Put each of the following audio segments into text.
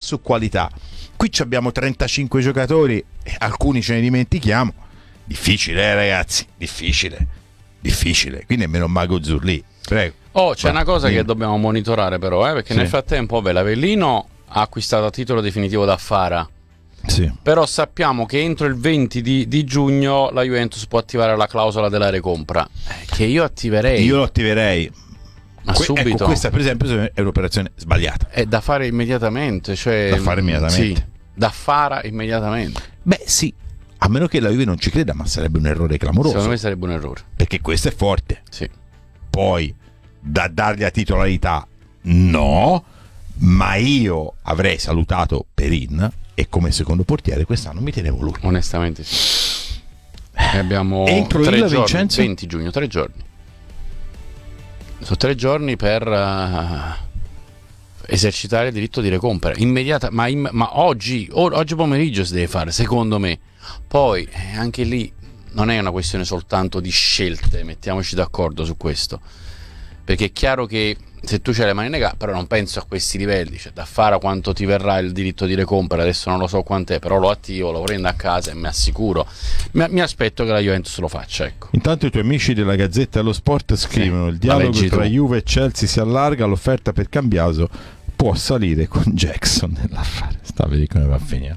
su qualità. Qui abbiamo 35 giocatori, alcuni ce ne dimentichiamo. Difficile, ragazzi, difficile. Qui nemmeno Mago Zurlì, prego. C'è una cosa che dobbiamo monitorare però, perché nel frattempo l'Avellino ha acquistato a titolo definitivo da Fara. Sì. Però sappiamo che entro il 20 di giugno la Juventus può attivare la clausola della recompra, che io attiverei. Io lo attiverei. Ma subito. Ecco, questa per esempio è un'operazione sbagliata. È da fare immediatamente, Da fare immediatamente. Sì, da fare immediatamente. Beh, sì. A meno che la Juve non ci creda, ma sarebbe un errore clamoroso. Secondo me sarebbe un errore. Perché questo è forte. Sì. Poi, da dargli la titolarità, no. Ma io avrei salutato Perin e come secondo portiere quest'anno mi tenevo lui. Onestamente sì. E abbiamo Entro 3 il giorni, Vincenzo? 20 giugno, 3 giorni. Sono 3 giorni per esercitare il diritto di recompra immediata, ma oggi pomeriggio si deve fare, secondo me. Poi anche lì non è una questione soltanto di scelte, mettiamoci d'accordo su questo, perché è chiaro che se tu c'hai le mani nelle però non penso a questi livelli, cioè da fare quanto ti verrà il diritto di recompra, adesso non lo so quant'è, però lo attivo, lo prendo a casa e mi assicuro, mi aspetto che la Juventus lo faccia, ecco. Intanto i tuoi amici della Gazzetta dello Sport scrivono: il dialogo tra Juve e Chelsea si allarga, l'offerta per Cambiaso può salire con Jackson nell'affare. Sta a vedere come va a finire.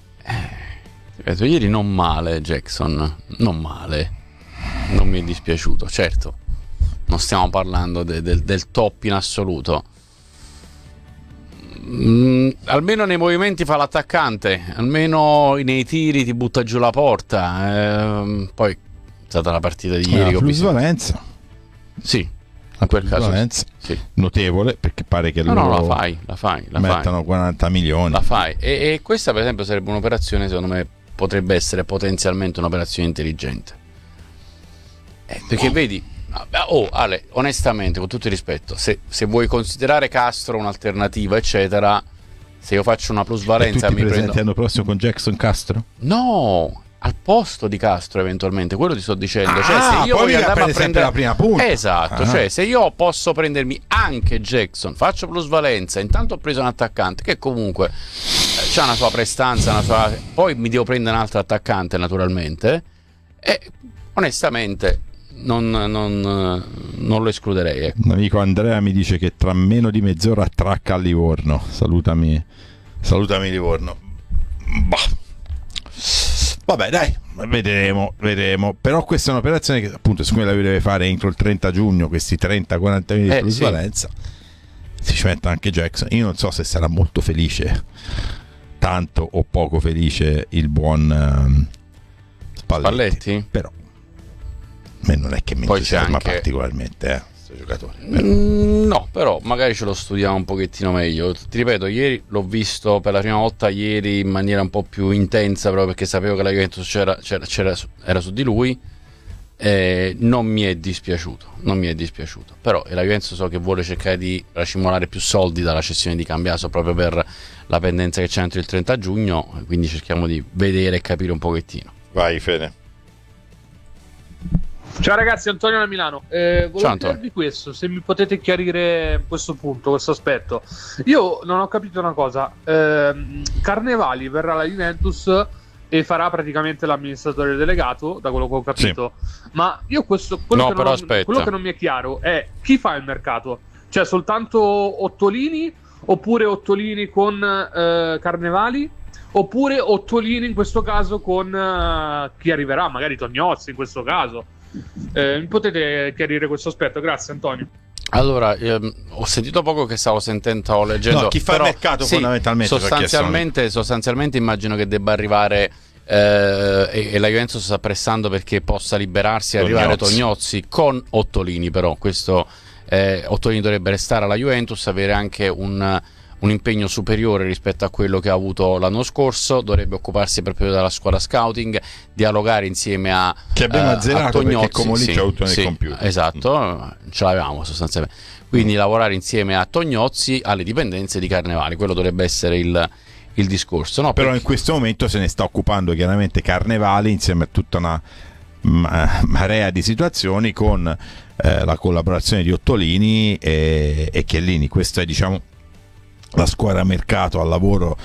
Ieri non male Jackson, non male, non mi è dispiaciuto, certo non stiamo parlando del top in assoluto, almeno nei movimenti fa l'attaccante, almeno nei tiri ti butta giù la porta, poi è stata la partita di ieri, plusvalenza, sì, in quel caso sì. Notevole, perché pare che la fai mettano 40 milioni, la fai, e questa per esempio sarebbe un'operazione, secondo me potrebbe essere potenzialmente un'operazione intelligente, perché vedi, Ale, onestamente, con tutto il rispetto, se vuoi considerare Castro un'alternativa eccetera, se io faccio una plusvalenza, e tu ti mi presenti prendo l'anno prossimo con Jackson Castro? No, al posto di Castro eventualmente, quello ti sto dicendo, cioè se io voglio andare a prendere la prima punta, esatto, cioè se io posso prendermi anche Jackson, faccio plusvalenza, intanto ho preso un attaccante che comunque c'ha una sua prestanza, poi mi devo prendere un altro attaccante naturalmente, e onestamente non lo escluderei, ecco. Un amico Andrea mi dice che tra meno di mezz'ora attracca a Livorno. Salutami Livorno. Vabbè, dai, vedremo. Però questa è un'operazione che appunto siccome la deve fare entro il 30 giugno, questi 30-40 minuti di plusvalenza, si ci mette anche Jackson. Io non so se sarà molto felice, tanto o poco felice il buon Spalletti, però a me non è che mi entusiasma particolarmente questo giocatore, no, però magari ce lo studiamo un pochettino meglio. Ti ripeto, ieri l'ho visto per la prima volta in maniera un po' più intensa, proprio perché sapevo che la Juventus era su di lui, non mi è dispiaciuto, però la Juventus so che vuole cercare di racimolare più soldi dalla cessione di Cambiaso proprio per la pendenza che c'è entro il 30 giugno, quindi cerchiamo di vedere e capire un pochettino. Vai Fede. Ciao ragazzi, Antonio da Milano. Volevo chiedervi questo, se mi potete chiarire questo punto, questo aspetto. Io non ho capito una cosa. Carnevali verrà alla Juventus e farà praticamente l'amministratore delegato, da quello che ho capito. Sì. Ma io quello che non mi è chiaro è chi fa il mercato? Cioè soltanto Ottolini, oppure Ottolini con Carnevali, oppure Ottolini in questo caso con chi arriverà, magari Tognozzi in questo caso. Mi potete chiarire questo aspetto? Grazie Antonio. Allora, ho sentito poco che stavo leggendo. No, chi fa il mercato fondamentalmente sostanzialmente immagino che debba arrivare e la Juventus sta pressando perché possa liberarsi e arrivare Tognozzi con Ottolini, però questo Ottolini dovrebbe restare alla Juventus, avere anche un impegno superiore rispetto a quello che ha avuto l'anno scorso, dovrebbe occuparsi proprio della squadra scouting, dialogare insieme a che abbiamo azzerato Tognozzi, perché Comolli ci ha avuto nel computer, esatto, ce l'avevamo sostanzialmente, quindi lavorare insieme a Tognozzi alle dipendenze di Carnevali, quello dovrebbe essere il discorso, no? Però in questo momento se ne sta occupando chiaramente Carnevali insieme a tutta una marea di situazioni con la collaborazione di Ottolini e Chiellini. Questa è, diciamo, la squadra mercato al lavoro